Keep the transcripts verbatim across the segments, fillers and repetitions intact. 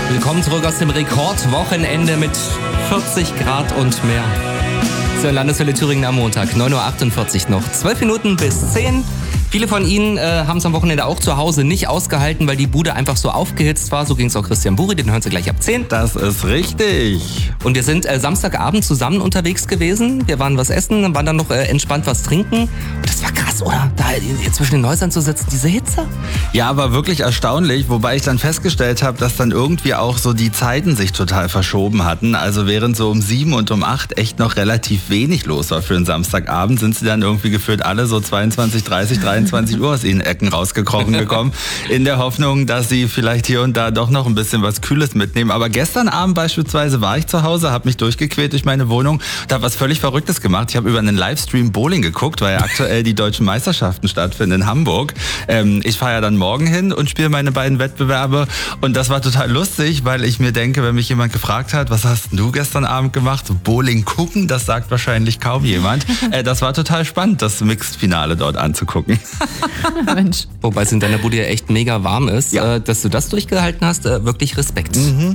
Willkommen zurück aus dem Rekordwochenende mit vierzig Grad und mehr. Zur Landeswelle Thüringen am Montag, neun Uhr achtundvierzig noch. zwölf Minuten bis zehn. Viele von Ihnen äh, haben es am Wochenende auch zu Hause nicht ausgehalten, weil die Bude einfach so aufgehitzt war. So ging es auch Christian Buri, den hören Sie gleich ab zehn. Das ist richtig. Und wir sind äh, Samstagabend zusammen unterwegs gewesen. Wir waren was essen, dann waren dann noch äh, entspannt was trinken. Und das war krass, oder? Da hier zwischen den Häusern zu sitzen, diese Hitze. Ja, war wirklich erstaunlich, wobei ich dann festgestellt habe, dass dann irgendwie auch so die Zeiten sich total verschoben hatten. Also während so um sieben und um acht echt noch relativ wenig los war für einen Samstagabend, sind sie dann irgendwie gefühlt alle so zweiundzwanzig, dreißig, dreiundzwanzig Uhr aus ihren Ecken rausgekrochen gekommen, in der Hoffnung, dass sie vielleicht hier und da doch noch ein bisschen was Kühles mitnehmen. Aber gestern Abend beispielsweise war ich zu Hause, habe mich durchgequält durch meine Wohnung und habe was völlig Verrücktes gemacht. Ich habe über einen Livestream Bowling geguckt, weil ja aktuell die deutschen Meisterschaften stattfinden in Hamburg. Ähm, ich fahre ja dann morgen hin und spiele meine beiden Wettbewerbe und das war total lustig, weil ich mir denke, wenn mich jemand gefragt hat, was hast du gestern Abend gemacht? So Bowling gucken, das sagt wahrscheinlich kaum jemand. Äh, das war total spannend, das Mixed-Finale dort anzugucken. Mensch. Wobei es in deiner Bude ja echt mega warm ist, ja. äh, dass du das durchgehalten hast, äh, wirklich Respekt. Mhm.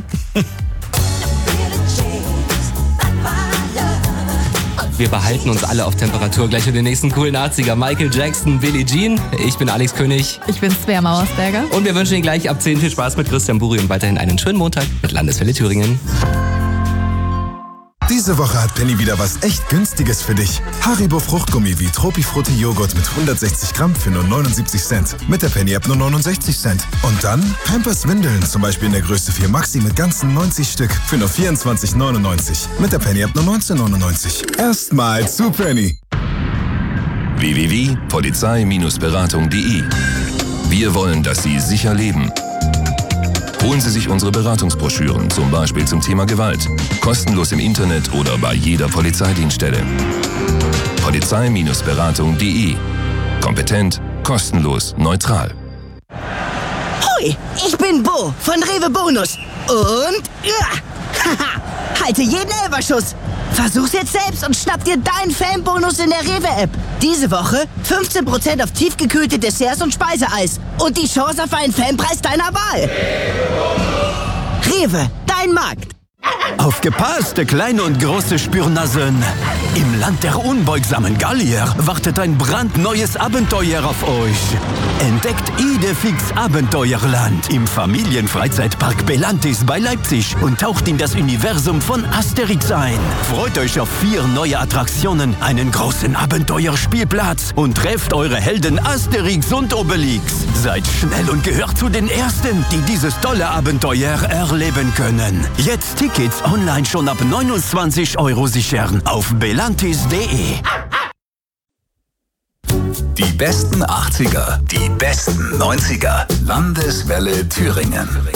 Wir behalten uns alle auf Temperatur. Gleich mit den nächsten coolen achtziger. Michael Jackson, Billie Jean. Ich bin Alex König. Ich bin Svea Mauersberger. Und wir wünschen Ihnen gleich ab zehn viel Spaß mit Christian Buri und weiterhin einen schönen Montag mit Landeswelle Thüringen. Diese Woche hat Penny wieder was echt Günstiges für dich. Haribo Fruchtgummi wie Tropifrutti Joghurt mit hundertsechzig Gramm für nur neunundsiebzig Cent. Mit der Penny-App nur neunundsechzig Cent. Und dann Pampers Windeln, zum Beispiel in der Größe vier Maxi mit ganzen neunzig Stück für nur vierundzwanzig neunundneunzig. Mit der Penny-App nur neunzehn neunundneunzig. Erstmal zu Penny. w w w punkt polizei Beratung punkt de. Wir wollen, dass Sie sicher leben. Holen Sie sich unsere Beratungsbroschüren, zum Beispiel zum Thema Gewalt. Kostenlos im Internet oder bei jeder Polizeidienststelle. Polizei Beratung punkt de. Kompetent, kostenlos, neutral. Hui, ich bin Bo von Rewe Bonus. Und ja, haha, halte jeden Elferschuss. Versuch's jetzt selbst und schnapp dir deinen Fanbonus in der Rewe-App. Diese Woche fünfzehn Prozent auf tiefgekühlte Desserts und Speiseeis. Und die Chance auf einen Fanpreis deiner Wahl. Rewe, dein Markt. Aufgepasst, kleine und große Spürnasen! Im Land der unbeugsamen Gallier wartet ein brandneues Abenteuer auf euch. Entdeckt Idefix Abenteuerland im Familienfreizeitpark Belantis bei Leipzig und taucht in das Universum von Asterix ein. Freut euch auf vier neue Attraktionen, einen großen Abenteuerspielplatz und trefft eure Helden Asterix und Obelix. Seid schnell und gehört zu den Ersten, die dieses tolle Abenteuer erleben können. Jetzt Tickets online schon ab neunundzwanzig Euro sichern auf belantis punkt de. Die besten achtziger, die besten neunziger. Landeswelle Thüringen.